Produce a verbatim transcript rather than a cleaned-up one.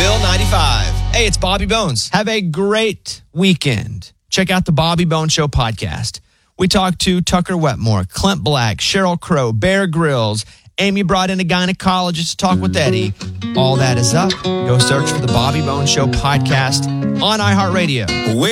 Mobile ninety-five. Hey, it's Bobby Bones. Have a great weekend. Check out the Bobby Bones Show podcast. We talked to Tucker Wetmore, Clint Black, Sheryl Crow, Bear Grylls. Amy brought in a gynecologist to talk with Eddie. All that is up. Go search for the Bobby Bones Show podcast on iHeartRadio.